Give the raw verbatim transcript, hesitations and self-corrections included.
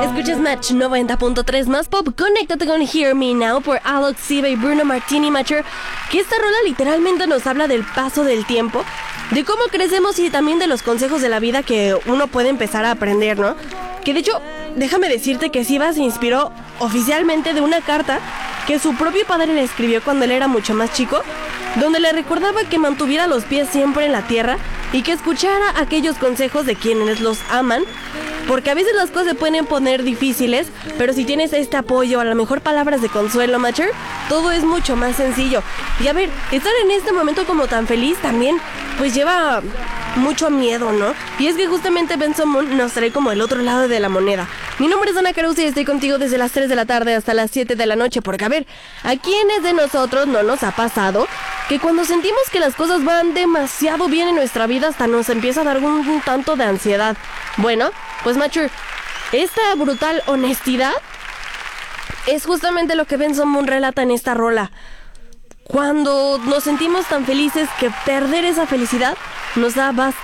Escuchas Match noventa punto tres más pop. Conéctate con Hear Me Now por Alok Siva y Bruno Martini Macher. Que esta rola literalmente nos habla del paso del tiempo, de cómo crecemos y también de los consejos de la vida que uno puede empezar a aprender, ¿no? Que de hecho, déjame decirte que Siva se inspiró oficialmente de una carta que su propio padre le escribió cuando él era mucho más chico, donde le recordaba que mantuviera los pies siempre en la tierra y que escuchara aquellos consejos de quienes los aman, porque a veces las cosas se pueden poner difíciles, pero si tienes este apoyo, a lo mejor palabras de consuelo, Macher, todo es mucho más sencillo. Y a ver, estar en este momento como tan feliz también, pues lleva mucho miedo, ¿no? Y es que justamente Benson Moon nos trae como el otro lado de la moneda. Mi nombre es Ana Caruso y estoy contigo desde las tres de la tarde hasta las siete de la noche, porque a ver, ¿a quiénes de nosotros no nos ha pasado que cuando sentimos que las cosas van demasiado bien en nuestra vida hasta nos empieza a dar un, un tanto de ansiedad? Bueno, pues Macher, esta brutal honestidad es justamente lo que Benson Moon relata en esta rola. Cuando nos sentimos tan felices que perder esa felicidad nos da bastante